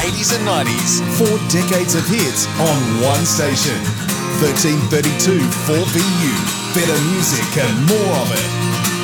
80s and 90s. 4 decades of hits on one station. 1332 4VU. Better music and more of it.